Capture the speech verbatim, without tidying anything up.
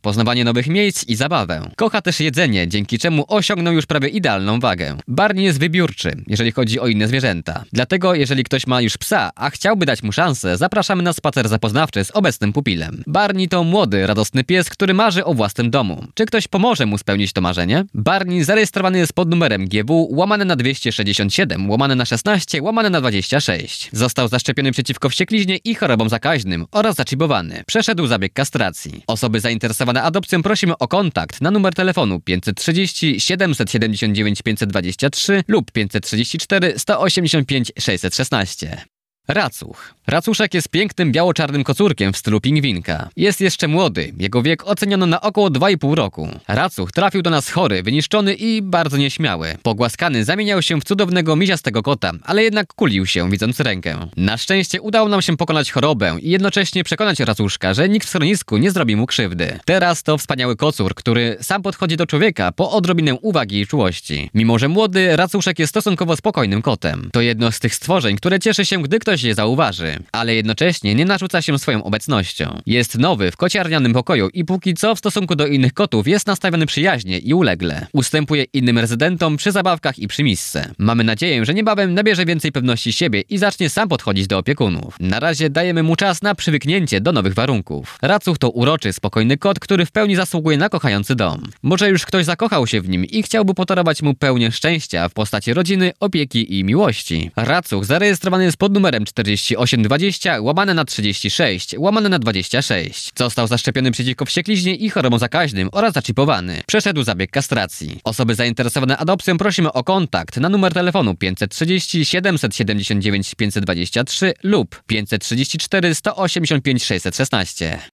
poznawanie nowych miejsc i zabawę. Kocha też jedzenie, dzięki czemu osiągnął już prawie idealną wagę. Barney jest wybiórczy, jeżeli chodzi o inne zwierzęta. Dlatego, jeżeli ktoś ma już psa, a chciałby dać mu szansę, zapraszamy na spacer zapoznawczy z obecnym pupilem. Barney to młody, radosny pies, który marzy o własnym domu. Czy ktoś pomoże mu spełnić to marzenie? Barney zarejestrowany jest pod numerem G W łamane na dwieście sześćdziesiąt siedem, łamane na szesnaście, łamane na dwadzieścia sześć. Został zaszczepiony przeciwko wściekliźnie i chorobom zakaźnym oraz zaczipowany. Przeszedł zabieg kastracji. Osoby zainteresowane adopcją prosimy o kontakt na numer telefonu pięćset trzydzieści siedemset siedemdziesiąt dziewięć pięćset dwadzieścia trzy lub pięćset trzydzieści cztery sto osiemdziesiąt pięć sześćset szesnaście. Racuch. Racuszek jest pięknym biało-czarnym kocurkiem w stylu pingwinka. Jest jeszcze młody, jego wiek oceniono na około dwa i pół roku. Racuch trafił do nas chory, wyniszczony i bardzo nieśmiały. Pogłaskany zamieniał się w cudownego miziastego kota, ale jednak kulił się, widząc rękę. Na szczęście udało nam się pokonać chorobę i jednocześnie przekonać Racuszka, że nikt w schronisku nie zrobi mu krzywdy. Teraz to wspaniały kocur, który sam podchodzi do człowieka po odrobinę uwagi i czułości. Mimo że młody, Racuszek jest stosunkowo spokojnym kotem. To jedno z tych stworzeń, które cieszy się, gdy ktoś je zauważy, ale jednocześnie nie narzuca się swoją obecnością. Jest nowy w kociarnianym pokoju i póki co w stosunku do innych kotów jest nastawiony przyjaźnie i ulegle. Ustępuje innym rezydentom przy zabawkach i przy misce. Mamy nadzieję, że niebawem nabierze więcej pewności siebie i zacznie sam podchodzić do opiekunów. Na razie dajemy mu czas na przywyknięcie do nowych warunków. Racuch to uroczy, spokojny kot, który w pełni zasługuje na kochający dom. Może już ktoś zakochał się w nim i chciałby podarować mu pełnię szczęścia w postaci rodziny, opieki i miłości. Racuch zarejestrowany jest pod numerem czterdzieści osiem dwadzieścia łamane na trzydzieści sześć łamane na dwadzieścia sześć. Został zaszczepiony przeciwko wściekliźnie i chorobom zakaźnym oraz zaczipowany. Przeszedł zabieg kastracji. Osoby zainteresowane adopcją prosimy o kontakt na numer telefonu pięćset trzydzieści siedemset siedemdziesiąt dziewięć pięćset dwadzieścia trzy lub pięćset trzydzieści cztery sto osiemdziesiąt pięć sześćset szesnaście.